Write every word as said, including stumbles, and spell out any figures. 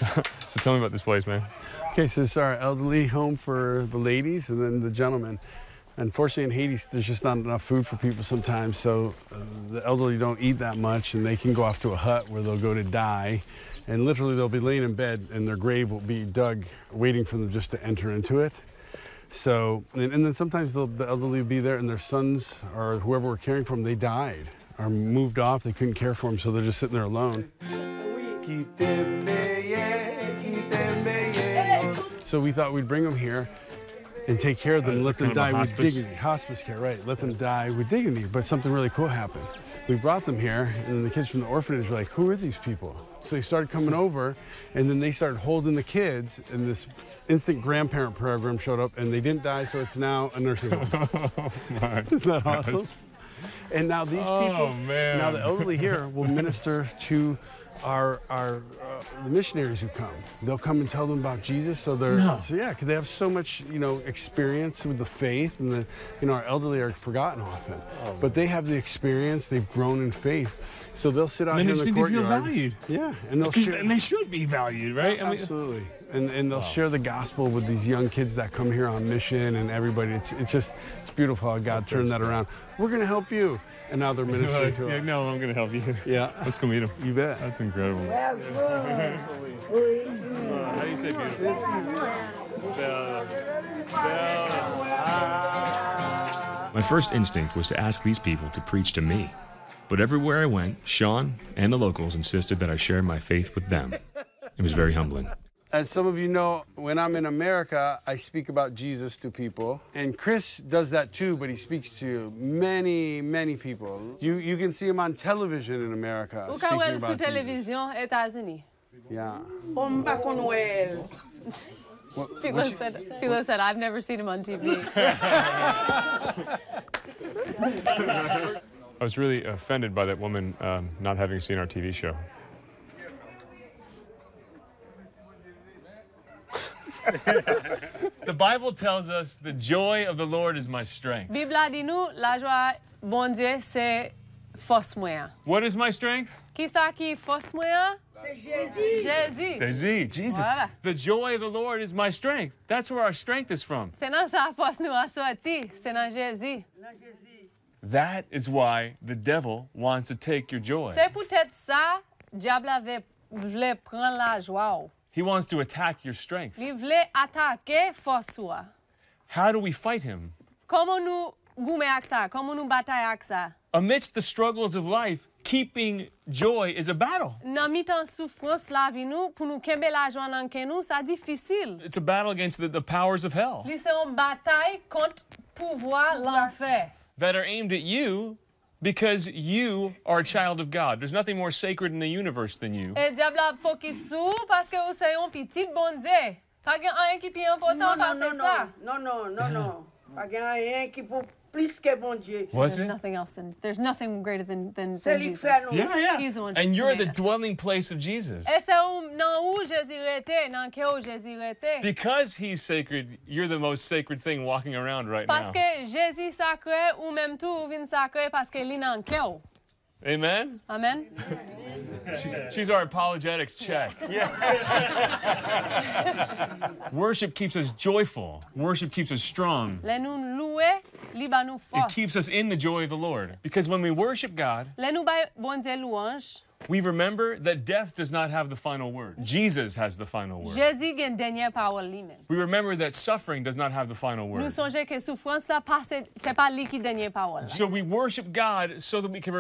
So tell me about this place, man. Okay, so this is our elderly home for the ladies and then the gentlemen. Unfortunately, in Haiti, there's just not enough food for people sometimes, so uh, the elderly don't eat that much, and they can go off to a hut where they'll go to die. And literally, they'll be laying in bed, and their grave will be dug, waiting for them just to enter into it. So, and, and then sometimes the elderly will be there, and their sons or whoever we're caring for them, they died or moved off. They couldn't care for them, so they're just sitting there alone. So we thought we'd bring them here and take care of them, let them die with dignity. Hospice care, right. Let them die with dignity. But something really cool happened. We brought them here, and then the kids from the orphanage were like, who are these people? So they started coming over, and then they started holding the kids, and this instant grandparent program showed up, and they didn't die, so it's now a nursing home. Oh, my Isn't that awesome? And now these oh, people, man. now the elderly here will minister to our, our uh, the missionaries who come. They'll come and tell them about Jesus. So they're, no. so yeah, because they have so much, you know, experience with the faith, and the, you know, our elderly are forgotten often, oh, but they have the experience. They've grown in faith, so they'll sit out and here in the courtyard. They feel valued. Yeah, and they'll share, and they should be valued, right? Yeah, I mean, absolutely. And, and they'll wow. share the gospel with these young kids that come here on mission, and everybody. It's, it's just, it's beautiful how God turned that around. We're going to help you. And now they're ministering to yeah, us. No, I'm going to help you. Yeah. Let's go meet them. You bet. That's incredible. How do you say beautiful? Bella. Bella. My first instinct was to ask these people to preach to me. But everywhere I went, Sean and the locals insisted that I share my faith with them. It was very humbling. As some of you know, when I'm in America, I speak about Jesus to people. And Chris does that too, but he speaks to many, many people. You, you can see him on television in America Ou speaking ka about sur télévision Jesus. États-Unis. Yeah. Philo said, Philo said, I've never seen him on T V. I was really offended by that woman um, not having seen our T V show. The Bible tells us the joy of the Lord is my strength. Bibla dit nous, la joie, bon Dieu, c'est force moi. What is my strength? Qui ça qui force moi? Jésus. Jésus. Jésus, Jesus. Voilà. The joy of the Lord is my strength. That's where our strength is from. C'est dans sa force nous a sorti, c'est dans Jésus. That is why the devil wants to take your joy. C'est peut-être ça, diable avait voulait prendre la joie. He wants to attack your strength. Il voulait attaquer force soi. How do we fight him? Comment nous goumer avec ça? Comment nous bataille avec ça? Amidst the struggles of life, keeping joy is a battle. Dans mi-temps souffrance la vie nous, pour nous kembe la joie dans ke nous, c'est difficile. It's a battle against the, the powers of hell Li c'est une bataille contre pouvoir l'enfer. that are aimed at you because you are a child of God. There's nothing more sacred in the universe than you. Et diable a focus sur parce que vous c'est un petit bon Dieu. Pas rien qui plus important parce que ça. Non, non, non, non. Pas rien qui peut plus que bon Dieu. Was There's it? nothing else than there's nothing greater than than, C'est than lui qui Jesus. fait nous. Yeah, yeah. He's the one And who you're the made us. dwelling place of Jesus. Et c'est où dans où Jésus était, dans que où Jésus était. Because he's sacred, you're the most sacred thing walking around right Parce now. que Jésus sacré ou même tout vient sacré parce que li dans que où. Amen? Amen. She's our apologetics check. Worship keeps us joyful. Worship keeps us strong. Les nous louer, li ba nous It force. keeps us in the joy of the Lord. Because when we worship God, Les nous bay bon Dieu louange. we remember that death does not have the final word. Jesus has the final word. Jésus gen dernière parole lui-même. We remember that suffering does not have the final Nous word. songeons que souffrance ça pas c'est c'est pas lui qui dernière parole. So we worship God so that we can